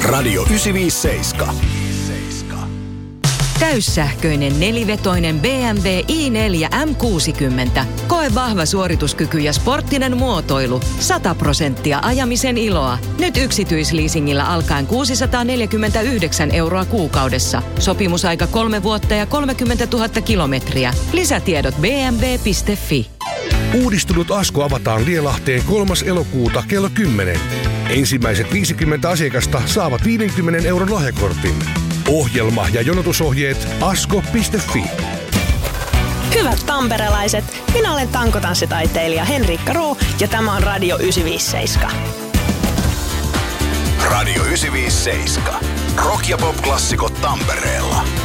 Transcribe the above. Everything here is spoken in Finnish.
Radio 957. Täyssähköinen nelivetoinen BMW i4 M60. Koe vahva suorituskyky ja sporttinen muotoilu. 100% ajamisen iloa. Nyt yksityisleasingillä alkaen 649 € kuukaudessa. Sopimusaika 3 vuotta ja 30 000 kilometriä. Lisätiedot bmw.fi. Uudistunut Asko avataan Lielahteen 3. elokuuta kello 10. Ensimmäiset 50 asiakasta saavat 50 € lahjakortin. Ohjelma ja jonotusohjeet asko.fi. Hyvät tamperelaiset, minä olen tankotanssitaiteilija Henriikka Ruu ja tämä on Radio 957. Radio 957. Rock- ja pop-klassikot Tampereella.